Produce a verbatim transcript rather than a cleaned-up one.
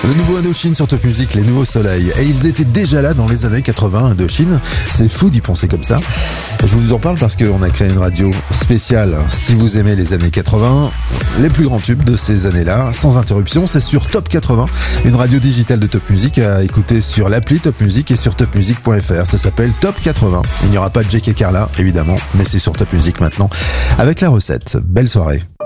Le nouveau Indochine sur Top Music, les nouveaux soleils. Et ils étaient déjà là dans les années quatre-vingts, Indochine. C'est fou d'y penser comme ça. Je vous en parle parce qu'on a créé une radio spéciale. Si vous aimez les années quatre-vingts, les plus grands tubes de ces années-là, sans interruption, c'est sur Top quatre-vingts, une radio digitale de Top Music à écouter sur l'appli Top Music et sur top music point f r. Ça s'appelle Top quatre-vingts. Il n'y aura pas de J K Carla, évidemment, mais c'est sur Top Music maintenant, avec la recette. Belle soirée.